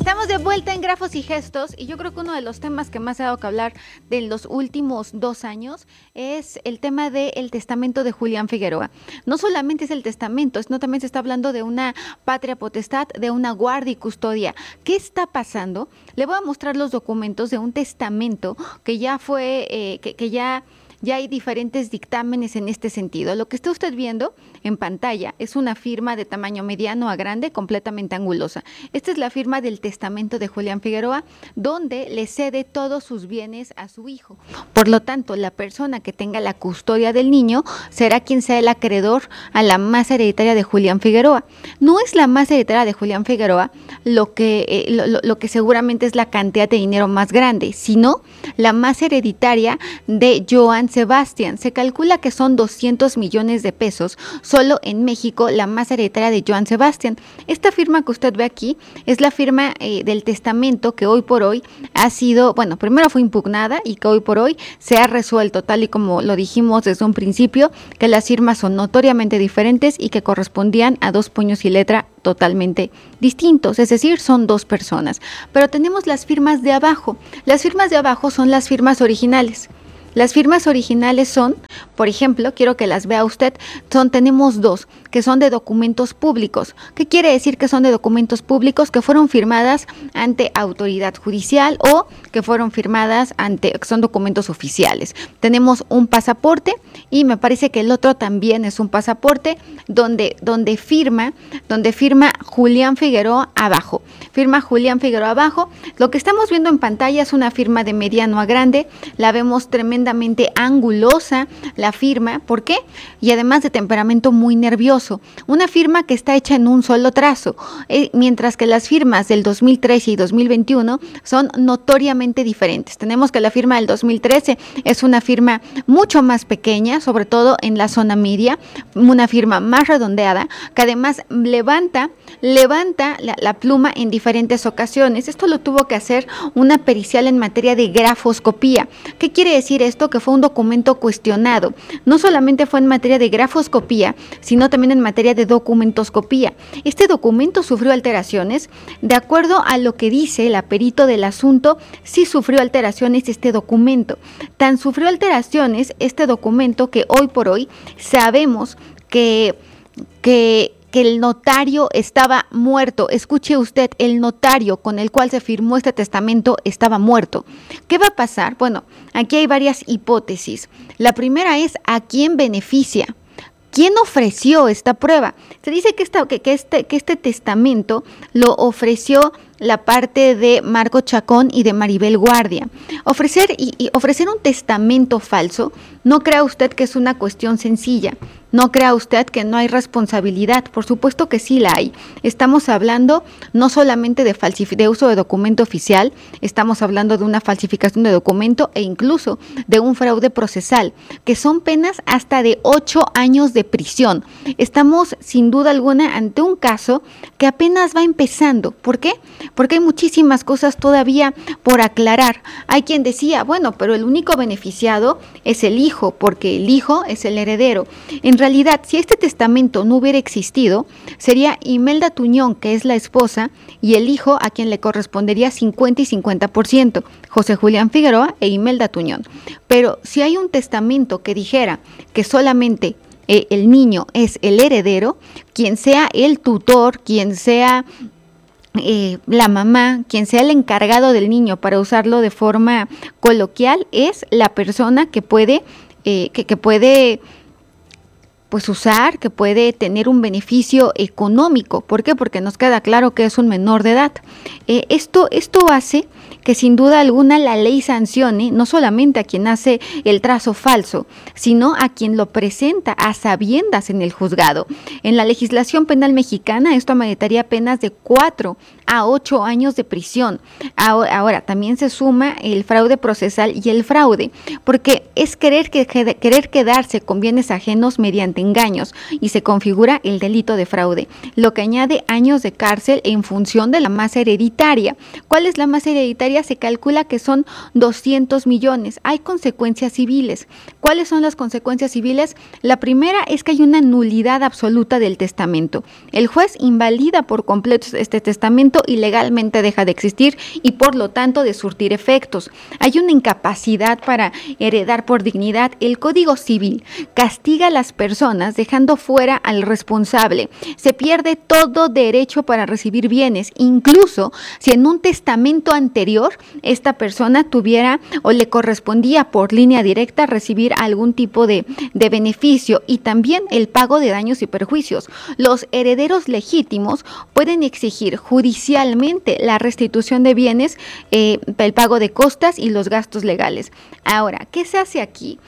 Estamos de vuelta en Grafos y Gestos y yo creo que uno de los temas que más se ha dado que hablar de los últimos 2 años es el tema del testamento de Julián Figueroa. No solamente es el testamento, sino también se está hablando de una patria potestad, de una guardia y custodia. ¿Qué está pasando? Le voy a mostrar los documentos de un testamento que ya fue, ya hay diferentes dictámenes en este sentido. Lo que está usted viendo en pantalla es una firma de tamaño mediano a grande, completamente angulosa. Esta es la firma del testamento de Julián Figueroa, donde le cede todos sus bienes a su hijo. Por lo tanto, la persona que tenga la custodia del niño será quien sea el acreedor a la masa hereditaria de Julián Figueroa. No es la masa hereditaria de Julián Figueroa lo que seguramente es la cantidad de dinero más grande, sino la masa hereditaria de Joan Sebastián. Se calcula que son 200 millones de pesos solo en México la masa hereditaria de Joan Sebastián. Esta firma que usted ve aquí es la firma del testamento que hoy por hoy ha sido, bueno, primero fue impugnada y que hoy por hoy se ha resuelto, tal y como lo dijimos desde un principio, que las firmas son notoriamente diferentes y que correspondían a 2 puños y letra totalmente distintos, es decir, son 2 personas. Pero tenemos las firmas de abajo. Las firmas de abajo son las firmas originales. Las firmas originales son, por ejemplo, quiero que las vea usted, tenemos 2 que son de documentos públicos. ¿Qué quiere decir que son de documentos públicos? Que fueron firmadas ante autoridad judicial o que fueron firmadas que son documentos oficiales. Tenemos un pasaporte y me parece que el otro también es un pasaporte donde firma Julián Figueroa abajo. Firma Julián Figueroa abajo. Lo que estamos viendo en pantalla es una firma de mediano a grande. La vemos tremendamente angulosa, la firma. ¿Por qué? Y además de temperamento muy nervioso. Una firma que está hecha en un solo trazo, mientras que las firmas del 2013 y 2021 son notoriamente diferentes. Tenemos que la firma del 2013 es una firma mucho más pequeña, sobre todo en la zona media, una firma más redondeada, que además levanta la pluma en diferentes ocasiones. Esto lo tuvo que hacer una pericial en materia de grafoscopía. ¿Qué quiere decir esto? Que fue un documento cuestionado. No solamente fue en materia de grafoscopía, sino también en materia de documentoscopía. Este documento sufrió alteraciones. De acuerdo a lo que dice el aperito del asunto, sí sufrió alteraciones este documento. Tan sufrió alteraciones este documento que hoy por hoy sabemos que el notario estaba muerto. Escuche usted, el notario con el cual se firmó este testamento estaba muerto. ¿Qué va a pasar? Bueno, aquí hay varias hipótesis. La primera es ¿a quién beneficia? ¿Quién ofreció esta prueba? Se dice que este testamento lo ofreció la parte de Marco Chacón y de Maribel Guardia. Ofrecer un testamento falso, no crea usted que es una cuestión sencilla. No crea usted que no hay responsabilidad, por supuesto que sí la hay. Estamos hablando no solamente de uso de documento oficial, estamos hablando de una falsificación de documento e incluso de un fraude procesal, que son penas hasta de 8 años de prisión. Estamos sin duda alguna ante un caso que apenas va empezando. ¿Por qué? Porque hay muchísimas cosas todavía por aclarar. Hay quien decía, bueno, pero el único beneficiado es el hijo, porque el hijo es el heredero. En realidad, si este testamento no hubiera existido, sería Imelda Tuñón, que es la esposa, y el hijo a quien le correspondería 50 y 50%, José Julián Figueroa e Imelda Tuñón. Pero si hay un testamento que dijera que solamente el niño es el heredero, quien sea el tutor, quien sea la mamá, quien sea el encargado del niño, para usarlo de forma coloquial, es la persona que puede pues usar, que puede tener un beneficio económico. ¿Por qué? Porque nos queda claro que es un menor de edad. Esto hace que sin duda alguna la ley sancione no solamente a quien hace el trazo falso, sino a quien lo presenta a sabiendas en el juzgado. En la legislación penal mexicana esto ameritaría penas de 4 a 8 años de prisión. Ahora también se suma el fraude procesal y el fraude, porque es querer quedarse con bienes ajenos mediante mediante engaños y se configura el delito de fraude, lo que añade años de cárcel en función de la masa hereditaria. ¿Cuál es la masa hereditaria? Se calcula que son 200 millones. Hay consecuencias civiles. ¿Cuáles son las consecuencias civiles? La primera es que hay una nulidad absoluta del testamento. El juez invalida por completo este testamento y legalmente deja de existir y por lo tanto de surtir efectos. Hay una incapacidad para heredar por dignidad. El Código Civil castiga a las personas dejando fuera al responsable. Se pierde todo derecho para recibir bienes, incluso si en un testamento anterior esta persona tuviera o le correspondía por línea directa recibir algún tipo de beneficio, y también el pago de daños y perjuicios. Los herederos legítimos pueden exigir judicialmente la restitución de bienes, el pago de costas y los gastos legales. Ahora, ¿qué se hace aquí?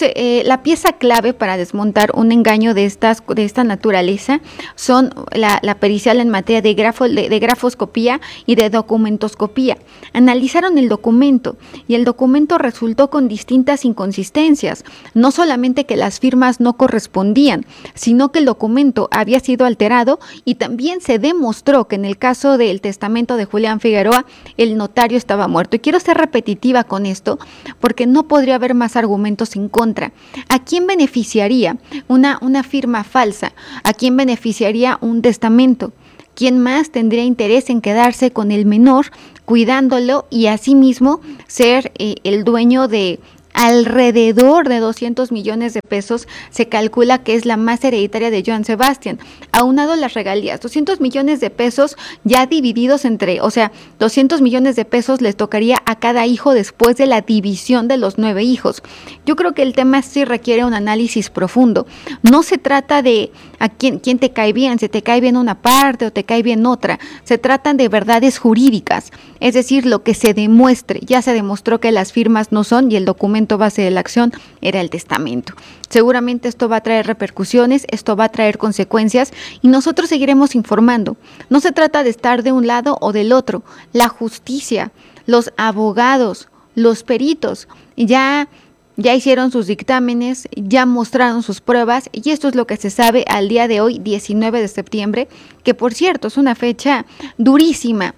La pieza clave para desmontar un engaño de esta naturaleza son la pericial en materia de grafoscopía y de documentoscopía. Analizaron el documento y el documento resultó con distintas inconsistencias. No solamente que las firmas no correspondían, sino que el documento había sido alterado, y también se demostró que en el caso del testamento de Julián Figueroa, el notario estaba muerto. Y quiero ser repetitiva con esto porque no podría haber más argumentos en contra. ¿A quién beneficiaría una firma falsa? ¿A quién beneficiaría un testamento? ¿Quién más tendría interés en quedarse con el menor, cuidándolo y asimismo ser el dueño de alrededor de 200 millones de pesos? Se calcula que es la masa hereditaria de Joan Sebastián, aunado las regalías, 200 millones de pesos ya divididos entre, 200 millones de pesos les tocaría a cada hijo después de la división de los 9 hijos. Yo creo que el tema sí requiere un análisis profundo. No se trata de a quién te cae bien, si te cae bien una parte o te cae bien otra. Se tratan de verdades jurídicas, es decir, lo que se demuestre. Ya se demostró que las firmas no son, y el documento base de la acción era el testamento. Seguramente esto va a traer repercusiones, esto va a traer consecuencias, y nosotros seguiremos informando. No se trata de estar de un lado o del otro. La justicia, los abogados, los peritos ya hicieron sus dictámenes, ya mostraron sus pruebas, y esto es lo que se sabe al día de hoy, 19 de septiembre, que por cierto es una fecha durísima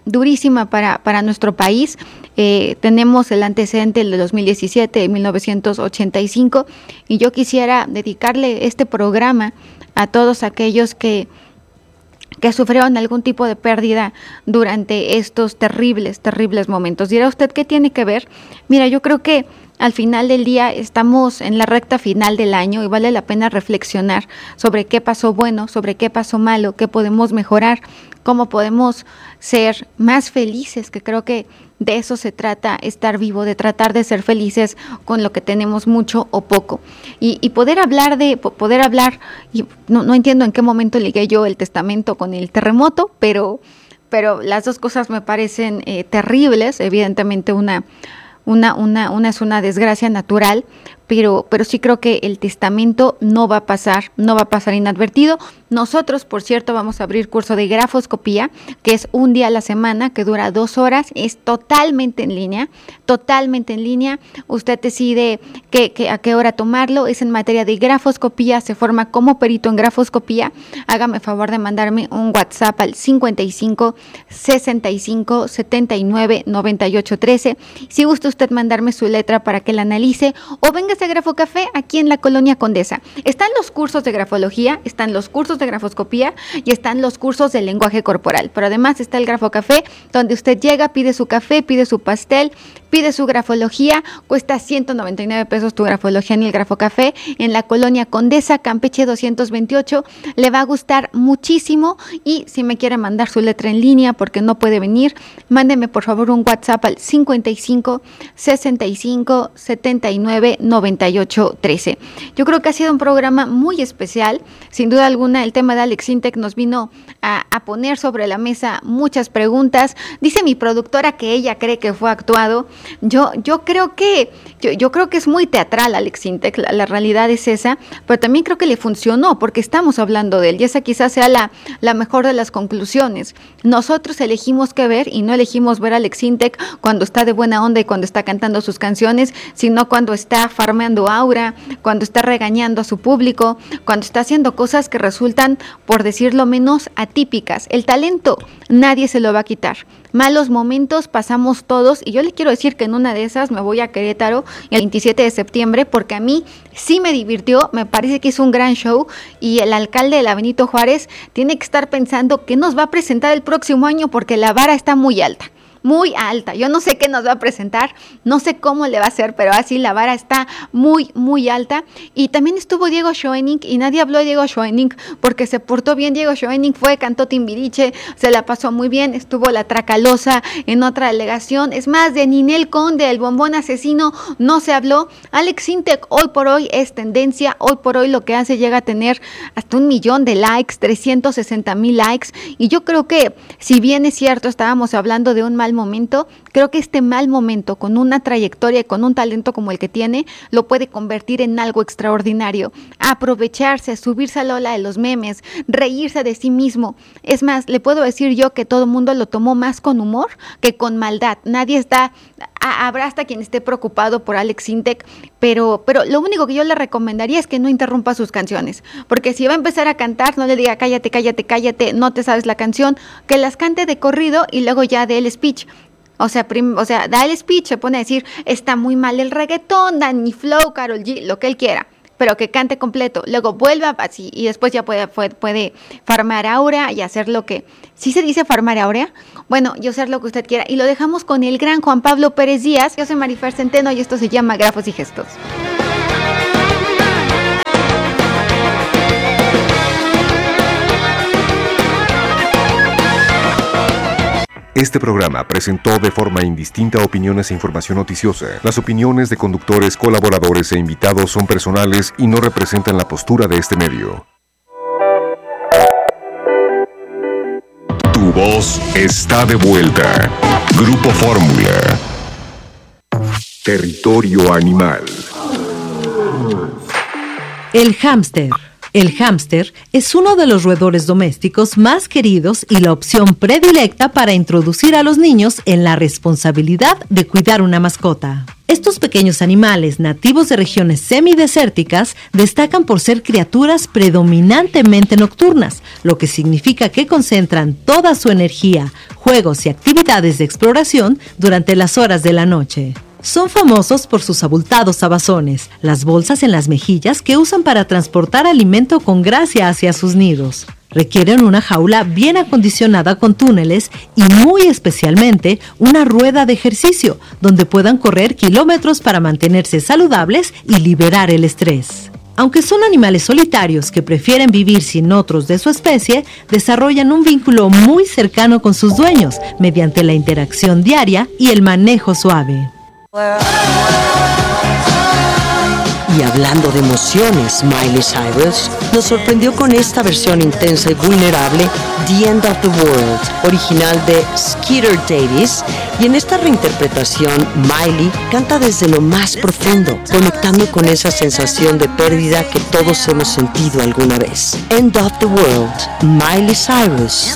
para nuestro país. Tenemos el antecedente de 2017, de 1985, y yo quisiera dedicarle este programa a todos aquellos que sufrieron algún tipo de pérdida durante estos terribles momentos. Dirá usted, ¿qué tiene que ver? Mira, yo creo que al final del día estamos en la recta final del año y vale la pena reflexionar sobre qué pasó bueno, sobre qué pasó malo, qué podemos mejorar, cómo podemos ser más felices, que creo que de eso se trata estar vivo, de tratar de ser felices con lo que tenemos, mucho o poco. Y poder hablar, y no entiendo en qué momento ligué yo el testamento con el terremoto, pero las dos cosas me parecen terribles. Evidentemente una es una desgracia natural, pero sí creo que el testamento no va a pasar inadvertido. Nosotros, por cierto, vamos a abrir curso de grafoscopía, que es un día a la semana, que dura 2 horas, es totalmente en línea. Usted decide a qué hora tomarlo, es en materia de grafoscopía, se forma como perito en grafoscopía. Hágame favor de mandarme un WhatsApp al 55 65 79 98 13. Si gusta usted mandarme su letra para que la analice, o véngase a Grafocafé aquí en la Colonia Condesa. Están los cursos de grafología, están los cursos de grafoscopía y están los cursos de lenguaje corporal, pero además está el Grafocafé, donde usted llega, pide su café, pide su pastel, pide su grafología. Cuesta 199 pesos tu grafología en el Grafocafé, en la Colonia Condesa, Campeche 228. Le va a gustar muchísimo, y si me quiere mandar su letra en línea porque no puede venir, mándeme por favor un WhatsApp al 55 65 79 98 13. Yo creo que ha sido un programa muy especial. Sin duda alguna, el tema de Alex Sintek nos vino a poner sobre la mesa muchas preguntas. Dice mi productora que ella cree que fue actuado. Yo creo que es muy teatral Alex Sintek, la realidad es esa, pero también creo que le funcionó porque estamos hablando de él, y esa quizás sea la mejor de las conclusiones. Nosotros elegimos qué ver, y no elegimos ver a Alex Sintek cuando está de buena onda y cuando está cantando sus canciones, sino cuando está farreando farmeando aura, cuando está regañando a su público, cuando está haciendo cosas que resultan, por decirlo menos, atípicas. El talento nadie se lo va a quitar. Malos momentos pasamos todos y yo le quiero decir que en una de esas me voy a Querétaro el 27 de septiembre porque a mí sí me divirtió, me parece que es un gran show y el alcalde de la Benito Juárez tiene que estar pensando qué nos va a presentar el próximo año porque la vara está muy alta. Muy alta, yo no sé qué nos va a presentar, no sé cómo le va a hacer, pero así la vara está muy, muy alta. Y también estuvo Diego Schoening y nadie habló de Diego Schoening porque se portó bien. Diego Schoening cantó Timbiriche, se la pasó muy bien, estuvo la Tracalosa en otra delegación. Es más, de Ninel Conde, el bombón asesino, no se habló. Alex Sintek hoy por hoy es tendencia, hoy por hoy lo que hace llega a tener hasta 1 millón de likes, 360,000 likes. Y yo creo que, si bien es cierto, estábamos hablando de un mal momento, creo que este mal momento, con una trayectoria y con un talento como el que tiene, lo puede convertir en algo extraordinario. Aprovecharse, subirse a la ola de los memes, reírse de sí mismo. Es más, le puedo decir yo que todo el mundo lo tomó más con humor que con maldad. Nadie está, habrá hasta quien esté preocupado por Alex Sintek, pero lo único que yo le recomendaría es que no interrumpa sus canciones, porque si va a empezar a cantar, no le diga cállate, cállate, cállate, no te sabes la canción, que las cante de corrido y luego ya dé el speech. O sea, da el speech, se pone a decir, está muy mal el reggaetón, Danny Flow, Karol G, lo que él quiera, pero que cante completo, luego vuelva así y después ya puede farmar aura y hacer lo que, ¿sí se dice farmar aura? Bueno, yo hacer lo que usted quiera y lo dejamos con el gran Juan Pablo Pérez Díaz. Yo soy Marifer Centeno y esto se llama Grafos y Gestos. Este programa presentó de forma indistinta opiniones e información noticiosa. Las opiniones de conductores, colaboradores e invitados son personales y no representan la postura de este medio. Tu voz está de vuelta. Grupo Fórmula. Territorio Animal. El hámster. El hámster es uno de los roedores domésticos más queridos y la opción predilecta para introducir a los niños en la responsabilidad de cuidar una mascota. Estos pequeños animales nativos de regiones semidesérticas destacan por ser criaturas predominantemente nocturnas, lo que significa que concentran toda su energía, juegos y actividades de exploración durante las horas de la noche. Son famosos por sus abultados abazones, las bolsas en las mejillas que usan para transportar alimento con gracia hacia sus nidos. Requieren una jaula bien acondicionada con túneles y muy especialmente una rueda de ejercicio donde puedan correr kilómetros para mantenerse saludables y liberar el estrés. Aunque son animales solitarios que prefieren vivir sin otros de su especie, desarrollan un vínculo muy cercano con sus dueños mediante la interacción diaria y el manejo suave. Y hablando de emociones, Miley Cyrus nos sorprendió con esta versión intensa y vulnerable, The End of the World, original de Skeeter Davis, y en esta reinterpretación, Miley canta desde lo más profundo, conectando con esa sensación de pérdida que todos hemos sentido alguna vez. End of the World, Miley Cyrus.